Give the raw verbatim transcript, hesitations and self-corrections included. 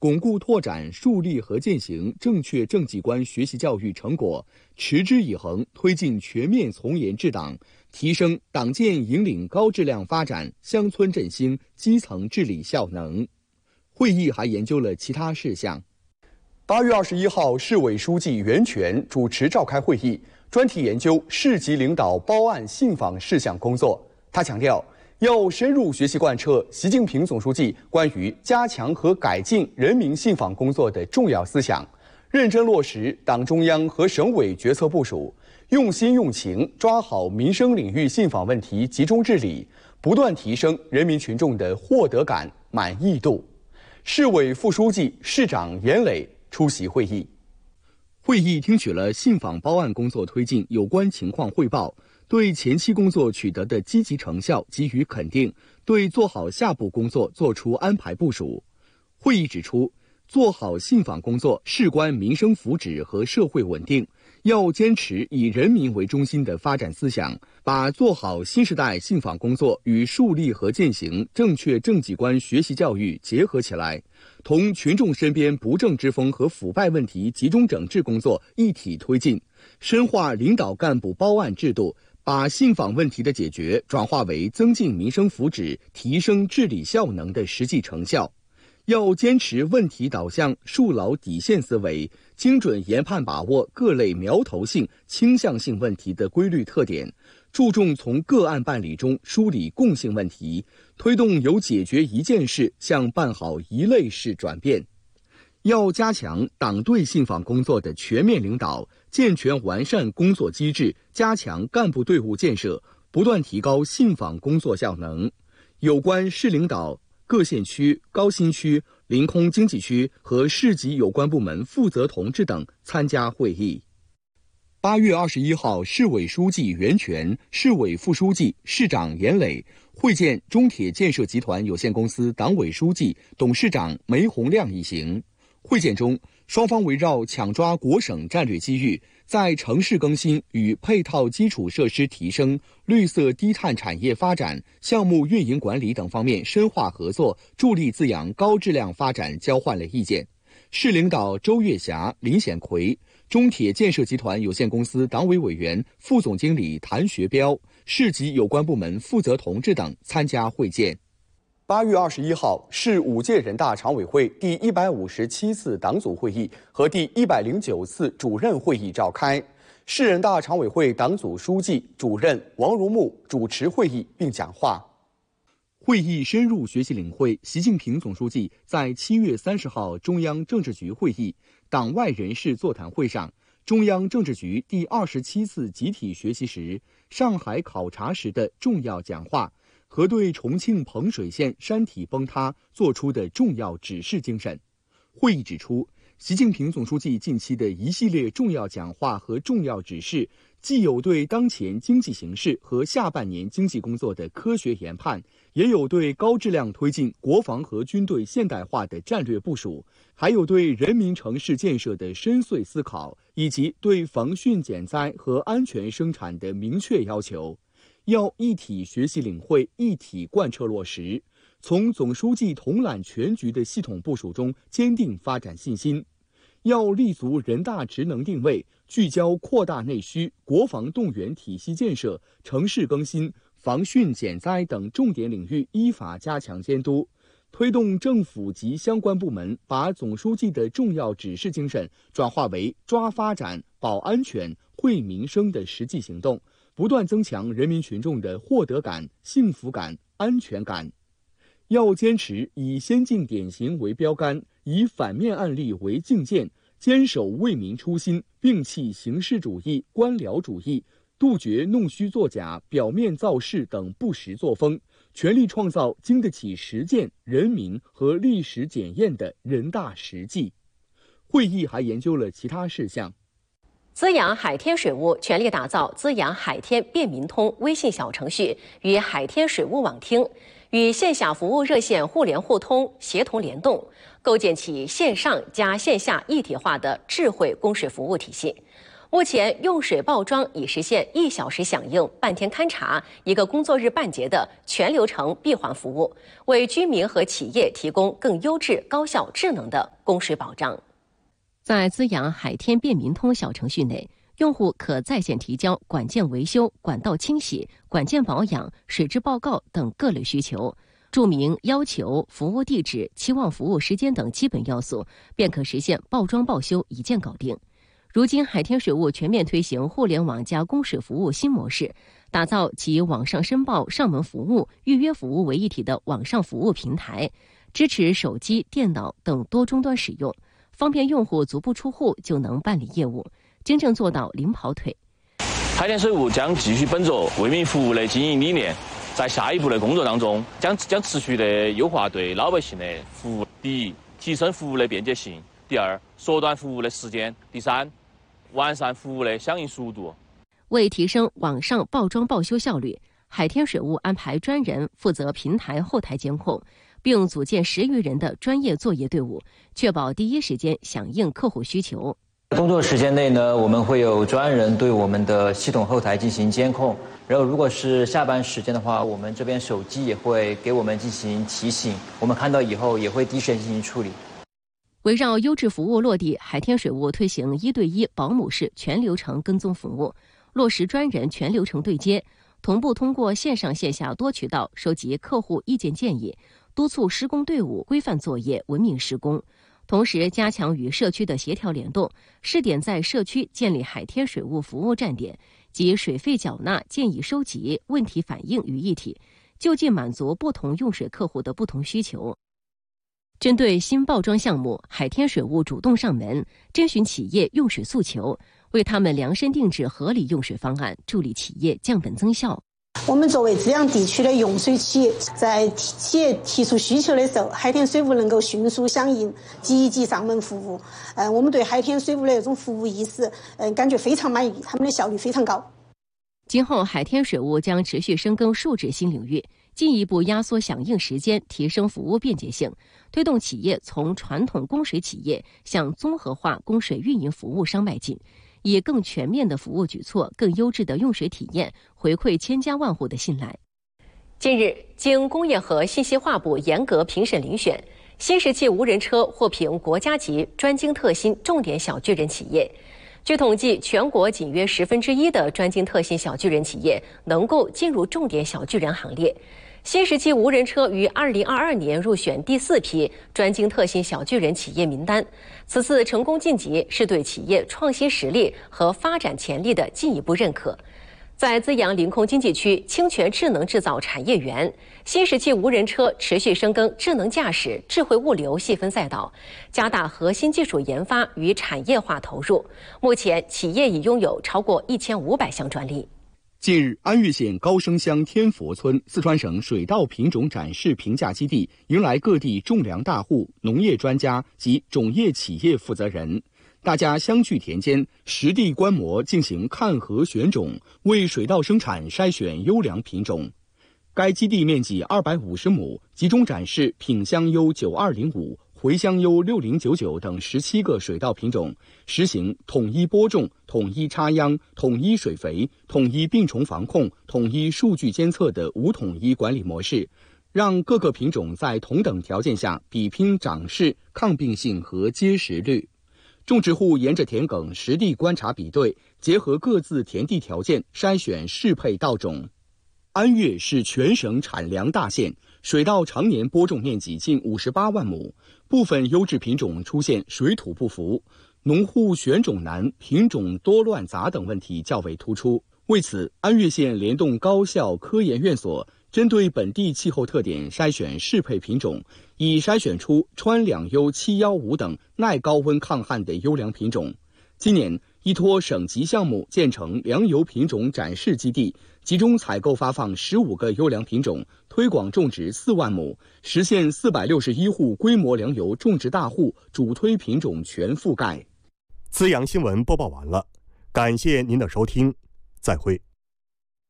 巩固拓展树立和践行正确政绩观学习教育成果，持之以恒推进全面从严治党，提升党建引领高质量发展、乡村振兴、基层治理效能。会议还研究了其他事项。八月二十一号，市委书记袁泉主持召开会议，专题研究市级领导包案信访事项工作。他强调，要深入学习贯彻习近平总书记关于加强和改进人民信访工作的重要思想，认真落实党中央和省委决策部署，用心用情抓好民生领域信访问题集中治理，不断提升人民群众的获得感、满意度。市委副书记、市长严磊出席会议。会议听取了信访包案工作推进有关情况汇报，对前期工作取得的积极成效给予肯定，对做好下步工作作出安排部署。会议指出，做好信访工作事关民生福祉和社会稳定，要坚持以人民为中心的发展思想，把做好新时代信访工作与树立和践行正确政绩观学习教育结合起来，同群众身边不正之风和腐败问题集中整治工作一体推进，深化领导干部包案制度，把信访问题的解决转化为增进民生福祉、提升治理效能的实际成效。要坚持问题导向，树牢底线思维，精准研判把握各类苗头性、倾向性问题的规律特点，注重从个案办理中梳理共性问题，推动由解决一件事向办好一类事转变。要加强党对信访工作的全面领导，健全完善工作机制，加强干部队伍建设，不断提高信访工作效能。有关市领导、各县区、高新区、临空经济区和市级有关部门负责同志等参加会议。八月二十一号，市委书记袁泉、市委副书记、市长严磊会见中铁建设集团有限公司党委书记、董事长梅洪亮一行。会见中，双方围绕抢抓国省战略机遇，在城市更新与配套基础设施提升、绿色低碳产业发展、项目运营管理等方面深化合作，助力滋养高质量发展交换了意见。市领导周月霞、林显奎，中铁建设集团有限公司党委委员、副总经理谭学彪，市级有关部门负责同志等参加会见。八月二十一号，市五届人大常委会第一百五十七次党组会议和第一百零九次主任会议召开。市人大常委会党组书记、主任王如木主持会议并讲话。会议深入学习领会习近平总书记在七月三十号中央政治局会议、党外人士座谈会上，中央政治局第二十七次集体学习时、上海考察时的重要讲话和对重庆彭水县山体崩塌作出的重要指示精神。会议指出，习近平总书记近期的一系列重要讲话和重要指示，既有对当前经济形势和下半年经济工作的科学研判，也有对高质量推进国防和军队现代化的战略部署，还有对人民城市建设的深邃思考，以及对防汛减灾和安全生产的明确要求。要一体学习领会，一体贯彻落实，从总书记统揽全局的系统部署中坚定发展信心。要立足人大职能定位，聚焦扩大内需、国防动员体系建设、城市更新、防汛减灾等重点领域依法加强监督，推动政府及相关部门把总书记的重要指示精神转化为抓发展、保安全、惠民生的实际行动，不断增强人民群众的获得感、幸福感、安全感。要坚持以先进典型为标杆，以反面案例为镜鉴，坚守为民初心，摒弃形式主义、官僚主义，杜绝弄虚作假、表面造势等不实作风，全力创造经得起实践、人民和历史检验的人大实际。会议还研究了其他事项。 滋养海天水务全力打造滋养海天便民通微信小程序与海天水务网厅，与线下服务热线互联互通、协同联动，构建起线上加线下一体化的智慧供水服务体系。 目前用水报装已实现一小时响应、半天勘查、一个工作日办结的全流程闭环服务，为居民和企业提供更优质、高效、智能的供水保障。在资阳海天便民通小程序内，用户可在线提交管件维修、管道清洗、管件保养、水质报告等各类需求，注明要求、服务地址、期望服务时间等基本要素，便可实现报装报修一键搞定。如今，海天水务全面推行互联网加供水服务新模式，打造集网上申报、上门服务、预约服务为一体的网上服务平台，支持手机、电脑等多终端使用，方便用户足不出户就能办理业务，真正做到零跑腿。 海天水务将继续本着为民服务的经营理念，在下一步的工作当中，将将持续的优化对老百姓的服务。第一，提升服务的便捷性；第二，缩短服务的时间；第三，完善服务的响应速度。 为提升网上报装报修效率，海天水务安排专人负责平台后台监控，并组建十余人的专业作业队伍，确保第一时间响应客户需求。 工作时间内呢，我们会有专人对我们的系统后台进行监控，然后如果是下班时间的话，我们这边手机也会给我们进行提醒，我们看到以后也会第一时间进行处理。 围绕优质服务落地，海天水务推行一对一保姆式全流程跟踪服务，落实专人全流程对接，同步通过线上线下多渠道收集客户意见建议，督促施工队伍规范作业、文明施工。同时加强与社区的协调联动，试点在社区建立海天水务服务站点及水费缴纳、建议收集、问题反映于一体，就近满足不同用水客户的不同需求。针对新报装项目，海天水务主动上门，征询企业用水诉求，为他们量身定制合理用水方案，助力企业降本增效。 我们作为资阳地区的用水企业，在企业提出需求的时候，海天水务能够迅速响应，积极上门服务。呃，我们对海天水务的这种服务意识，嗯、呃，感觉非常满意，他们的效率非常高。 今后，海天水务将持续深耕数字新领域，进一步压缩响应时间，提升服务便捷性，推动企业从传统供水企业向综合化供水运营服务商迈进。以更全面的服务举措、更优质的用水体验，回馈千家万户的信赖。近日，经工业和信息化部严格评审遴选，新石器无人车获评国家级专精特新重点小巨人企业。据统计，全国仅约十分之一的专精特新小巨人企业能够进入重点小巨人行列。新石器无人车于二零二二年入选第四批专精特新小巨人企业名单，此次成功晋级是对企业创新实力和发展潜力的进一步认可。在资阳临空经济区清泉智能制造产业园，新石器无人车持续深耕智能驾驶、智慧物流细分赛道，加大核心技术研发与产业化投入。目前，企业已拥有超过一千五百项专利。 近日，安岳县高升乡天佛村四川省水稻品种展示评价基地迎来各地种粮大户、农业专家及种业企业负责人，大家相聚田间，实地观摩进行看核选种，为水稻生产筛选优良品种。该基地面积二百五十亩，集中展示品香优九二零五、回香优六零九九等十七个水稻品种，实行统一播种、统一插秧、统一水肥、统一病虫防控、统一数据监测的五统一管理模式，让各个品种在同等条件下比拼长势、抗病性和结实率。种植户沿着田埂实地观察比对，结合各自田地条件筛选适配稻种。安岳是全省产粮大县，水稻常年播种面积近五十八万亩，部分优质品种出现水土不服、农户选种难、品种多乱杂等问题较为突出。为此，安岳县联动高校科研院所，针对本地气候特点筛选适配品种，已筛选出川两优七一五等耐高温抗旱的优良品种。今年，依托省级项目建成粮油品种展示基地，集中采购发放十五个优良品种，推广种植四万亩，实现四百六十一户规模粮油种植大户主推品种全覆盖。 资阳新闻播报完了，感谢您的收听，再会。